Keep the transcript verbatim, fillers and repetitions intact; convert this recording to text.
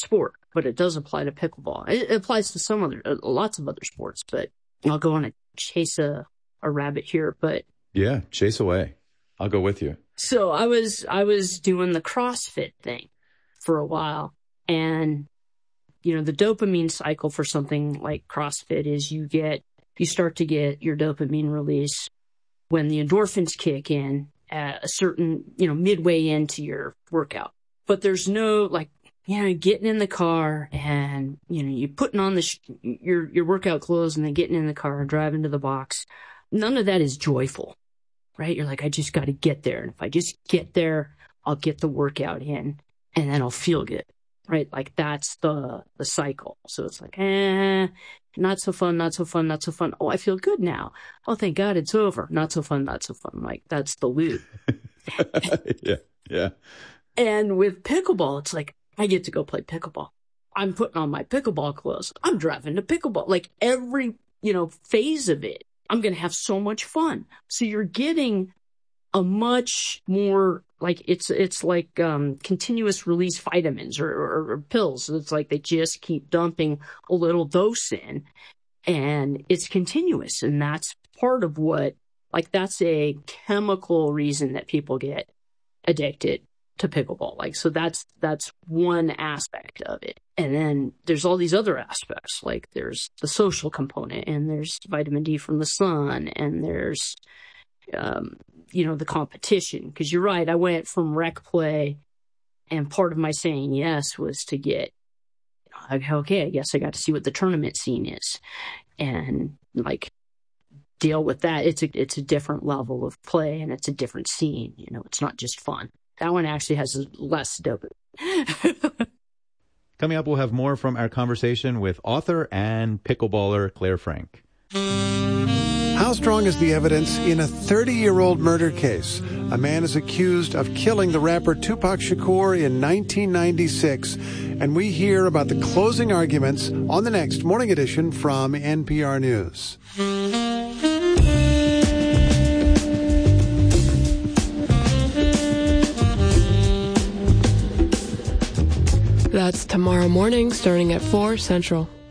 sport, but it does apply to pickleball. It, it applies to some other, uh, lots of other sports, but I'll go on a chase a, a rabbit here, but. Yeah, chase away. I'll go with you. So I was, I was doing the CrossFit thing for a while, and, you know, the dopamine cycle for something like CrossFit is you get, you start to get your dopamine release when the endorphins kick in at a certain, you know, midway into your workout. But there's no, like, you know, getting in the car and, you know, you putting on the sh- your your workout clothes and then getting in the car and driving to the box. None of that is joyful, right? You're like, I just got to get there. And if I just get there, I'll get the workout in and then I'll feel good, right? Like that's the the cycle. So it's like, eh, not so fun, not so fun, not so fun. Oh, I feel good now. Oh, thank God it's over. Not so fun, not so fun. Like that's the loop. yeah, yeah. And with pickleball, it's like, I get to go play pickleball. I'm putting on my pickleball clothes. I'm driving to pickleball. Like every, you know, phase of it, I'm going to have so much fun. So you're getting a much more, like, it's, it's like, um, continuous release vitamins or, or, or pills. It's like they just keep dumping a little dose in and it's continuous. And that's part of what, like, that's a chemical reason that people get addicted to pickleball. Like, so that's, that's one aspect of it. And then there's all these other aspects, like there's the social component and there's vitamin D from the sun and there's, um, you know, the competition. Cause you're right. I went from rec play and part of my saying yes was to get, like, okay, I guess I got to see what the tournament scene is and like deal with that. It's a, it's a different level of play and it's a different scene. You know, it's not just fun. That one actually has less dopamine. Coming up, we'll have more from our conversation with author and pickleballer Claire Frank. How strong is the evidence in a thirty-year-old murder case? A man is accused of killing the rapper Tupac Shakur in nineteen ninety-six, and we hear about the closing arguments on the next Morning Edition from N P R News. That's tomorrow morning, starting at four Central.